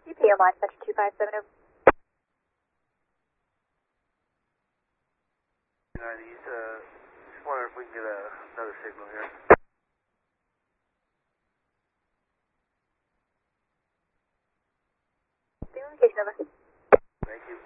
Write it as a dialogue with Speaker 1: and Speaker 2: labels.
Speaker 1: EPO line, Metro 257.
Speaker 2: Just wondering if we can get another signal here.
Speaker 1: Communication over.
Speaker 2: Thank you.